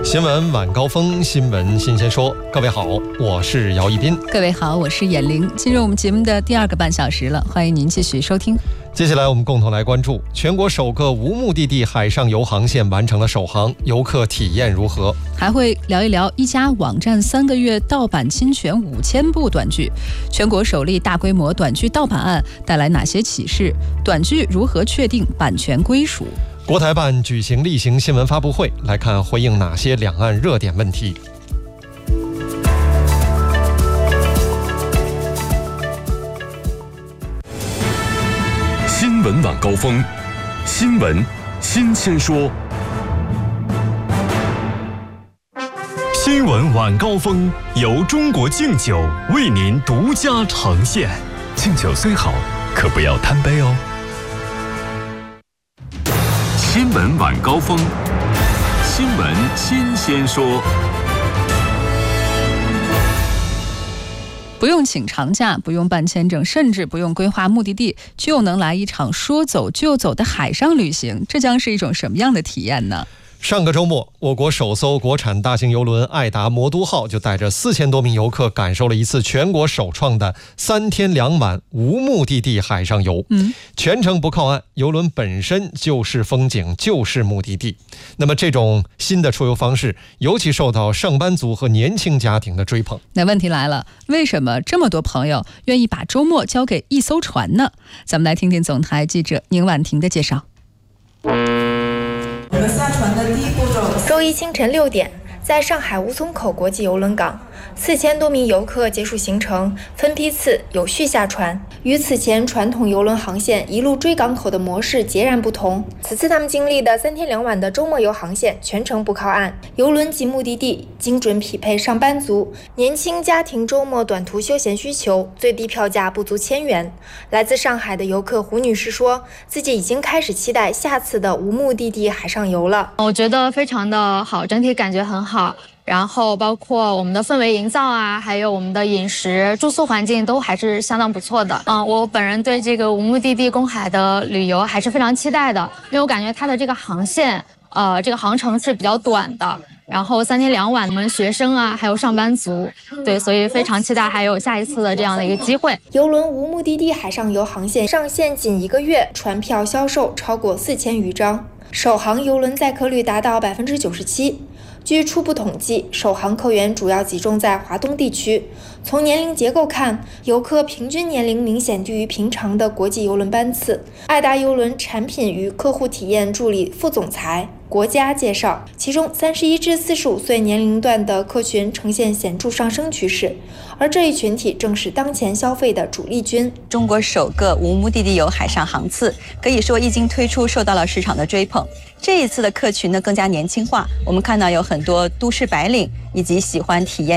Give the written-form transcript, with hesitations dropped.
新闻晚高峰，新闻新鲜说。各位好，我是姚一斌。 各位好，我是闫玲。进入我们节目的第2个半小时了，欢迎您继续收听。 接下来我们共同来关注全国首个无目的地海上游航线完成了首航，游客体验如何？ 还会聊一聊一家网站3个月盗版侵权5000部短剧，全国首例大规模短剧盗版案带来哪些启示？短剧如何确定版权归属？ 国台办举行例行新闻发布会，来看回应哪些两岸热点问题。 新闻晚高峰，新闻新鲜说。新闻晚高峰由中国敬酒为您独家呈现。敬酒虽好，可不要贪杯哦。新闻晚高峰，新闻新鲜说。 不用请长假，不用办签证，甚至不用规划目的地，就能来一场说走就走的海上旅行，这将是一种什么样的体验呢？ 上个周末，我国首艘国产大型邮轮爱达魔都号就带着4000多名游客感受了一次全国首创的3天2晚无目的地海上游。全程不靠岸，邮轮本身就是风景，就是目的地。那么这种新的出游方式尤其受到上班族和年轻家庭的追捧。 那问题来了，为什么这么多朋友愿意把周末交给一艘船呢？咱们来听听总台记者宁婉婷的介绍。 我们下船的第一步骤， 周一清晨6点，在上海吴淞口国际邮轮港，4000多名游客结束行程，分批次有序下船。与此前传统邮轮航线一路追港口的模式截然不同，此次他们经历的3天2晚的周末游航线全程不靠岸，邮轮及目的地精准匹配上班族、年轻家庭周末短途休闲需求，最低票价不足1000元。来自上海的游客胡女士说，自己已经开始期待下次的无目的地海上游了。 我觉得非常的好，整体感觉很好。然后包括我们的氛围营造啊，还有我们的饮食住宿环境都还是相当不错的。我本人对这个无目的地公海的旅游还是非常期待的，因为我感觉它的这个航线这个航程是比较短的，然后3天2晚，我们学生啊还有上班族，对，所以非常期待还有下一次的这样的一个机会。 邮轮无目的地海上游航线上线仅1个月，船票销售超过4000余张，首航邮轮载客率达到97%。据初步统计，首航客源主要集中在华东地区。从年龄结构看，游客平均年龄明显低于平常的国际邮轮班次。爱达邮轮产品与客户体验助理副总裁国家介绍，其中31至45岁年龄段的客群呈现显著上升趋势，而这一群体正是当前消费的主力军。 中国首个无目的地游海上航次，可以说一经推出受到了市场的追捧。这一次的客群呢更加年轻化，我们看到有很多都市白领以及喜欢体验